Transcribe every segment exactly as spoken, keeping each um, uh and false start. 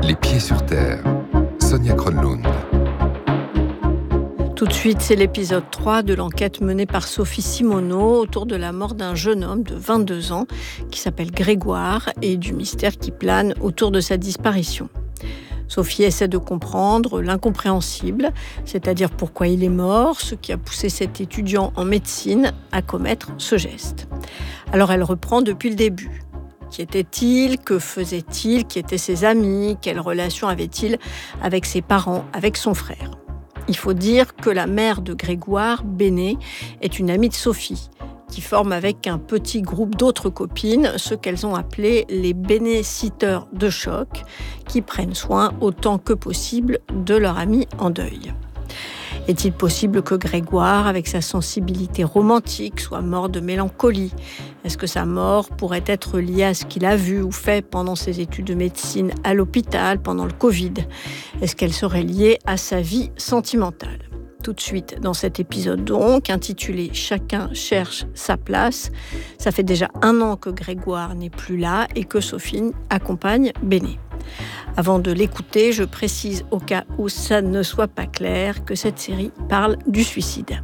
Les pieds sur terre. Sonia Kronlund. Tout de suite, c'est l'épisode trois de l'enquête menée par Sophie Simoneau autour de la mort d'un jeune homme de vingt-deux ans qui s'appelle Grégoire et du mystère qui plane autour de sa disparition. Sophie essaie de comprendre l'incompréhensible, c'est-à-dire pourquoi il est mort, ce qui a poussé cet étudiant en médecine à commettre ce geste. Alors elle reprend depuis le début. Qui était-il ? Que faisait-il ? Qui étaient ses amis ? Quelle relation avait-il avec ses parents, avec son frère ? Il faut dire que la mère de Grégoire, Béné, est une amie de Sophie, qui forme avec un petit groupe d'autres copines ce qu'elles ont appelé les Béné-sitters de choc, qui prennent soin autant que possible de leur ami en deuil. Est-il possible que Grégoire, avec sa sensibilité romantique, soit mort de mélancolie ? Est-ce que sa mort pourrait être liée à ce qu'il a vu ou fait pendant ses études de médecine à l'hôpital pendant le Covid ? Est-ce qu'elle serait liée à sa vie sentimentale ? Tout de suite dans cet épisode donc, intitulé « Chacun cherche sa place ». Ça fait déjà un an que Grégoire n'est plus là et que Sophie accompagne Béné. Avant de l'écouter, je précise au cas où ça ne soit pas clair que cette série parle du suicide.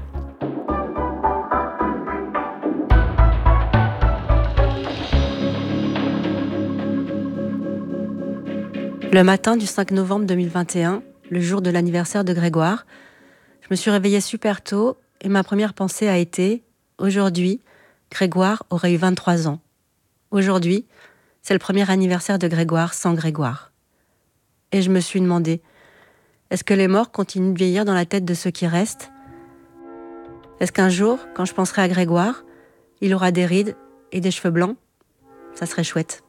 Le matin du cinq novembre deux mille vingt et un, le jour de l'anniversaire de Grégoire, je me suis réveillée super tôt et ma première pensée a été « Aujourd'hui, Grégoire aurait eu vingt-trois ans. Aujourd'hui, c'est le premier anniversaire de Grégoire sans Grégoire. » Et je me suis demandé, est-ce que les morts continuent de vieillir dans la tête de ceux qui restent ? Est-ce qu'un jour, quand je penserai à Grégoire, il aura des rides et des cheveux blancs ? Ça serait chouette.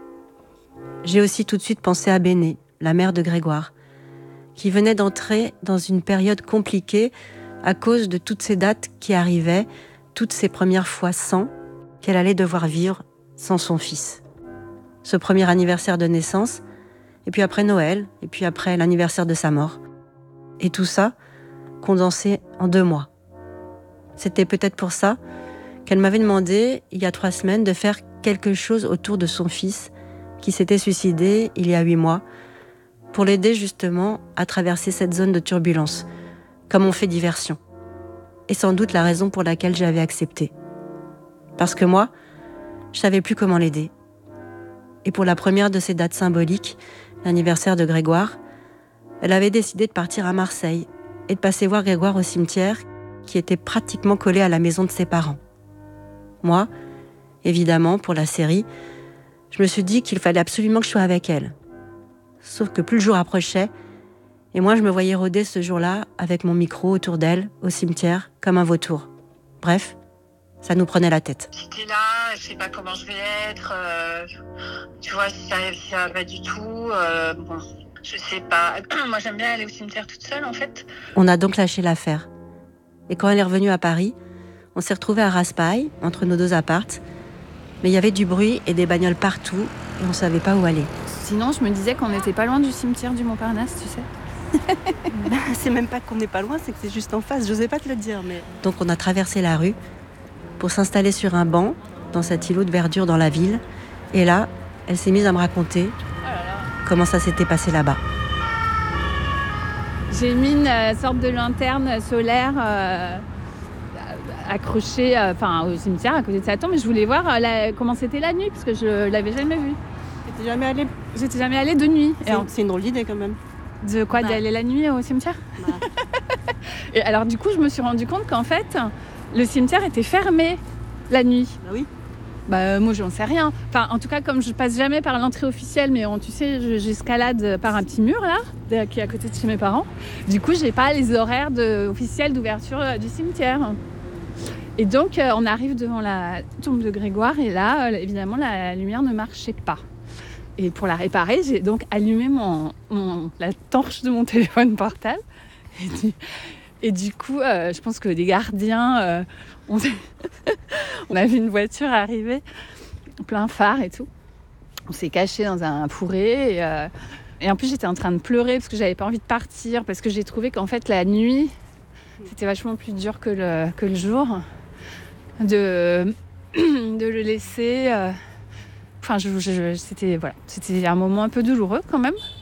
J'ai aussi tout de suite pensé à Béné, la mère de Grégoire, qui venait d'entrer dans une période compliquée à cause de toutes ces dates qui arrivaient, toutes ces premières fois sans, qu'elle allait devoir vivre sans son fils. Ce premier anniversaire de naissance, et puis après Noël, et puis après l'anniversaire de sa mort. Et tout ça, condensé en deux mois. C'était peut-être pour ça qu'elle m'avait demandé, il y a trois semaines, de faire quelque chose autour de son fils, qui s'était suicidé il y a huit mois, pour l'aider justement à traverser cette zone de turbulence, comme on fait diversion. Et sans doute la raison pour laquelle j'avais accepté. Parce que moi, je savais plus comment l'aider. Et pour la première de ces dates symboliques, l'anniversaire de Grégoire, elle avait décidé de partir à Marseille et de passer voir Grégoire au cimetière qui était pratiquement collé à la maison de ses parents. Moi, évidemment, pour la série, je me suis dit qu'il fallait absolument que je sois avec elle. Sauf que plus le jour approchait, et moi je me voyais rôder ce jour-là avec mon micro autour d'elle, au cimetière, comme un vautour. Bref, ça nous prenait la tête. J'étais là, je sais pas comment je vais être, euh, tu vois, si ça, si ça va pas du tout, euh, bon, je sais pas. Moi j'aime bien aller au cimetière toute seule en fait. On a donc lâché l'affaire. Et quand elle est revenue à Paris, on s'est retrouvés à Raspail, entre nos deux appartes, mais il y avait du bruit et des bagnoles partout, et on savait pas où aller. Sinon, je me disais qu'on n'était pas loin du cimetière du Montparnasse, tu sais. C'est même pas qu'on n'est pas loin, c'est que c'est juste en face, j'osais pas te le dire. Mais... Donc on a traversé la rue pour s'installer sur un banc dans cet îlot de verdure dans la ville. Et là, elle s'est mise à me raconter oh là là. comment ça s'était passé là-bas. J'ai mis une euh, sorte de lanterne solaire euh, accrochée euh, enfin, au cimetière à côté de sa tombe. Mais je voulais voir euh, la, comment c'était la nuit parce que je l'avais jamais vue. T'étais jamais allée ? J'étais jamais allée de nuit. C'est, en... c'est une drôle d'idée quand même. De quoi ? Bah. D'aller la nuit au cimetière ? Bah. Et alors du coup, je me suis rendu compte qu'en fait, le cimetière était fermé la nuit. Bah oui. Bah moi, j'en sais rien. Enfin, en tout cas, comme je passe jamais par l'entrée officielle, mais on, tu sais, je, j'escalade par un petit mur là, qui est à côté de chez mes parents. Du coup, j'ai pas les horaires de, officiels d'ouverture euh, du cimetière. Et donc, euh, on arrive devant la tombe de Grégoire et là, euh, évidemment, la lumière ne marchait pas. Et pour la réparer, j'ai donc allumé mon, mon, la torche de mon téléphone portable. Et du, et du coup, euh, je pense que les gardiens, euh, on, on a vu une voiture arriver, plein phare et tout. On s'est caché dans un fourré. Et, euh, et en plus, j'étais en train de pleurer parce que j'avais pas envie de partir. Parce que j'ai trouvé qu'en fait, la nuit, c'était vachement plus dur que le, que le jour. De, de le laisser... Euh, Enfin, je, je, c'était, voilà, c'était un moment un peu douloureux quand même.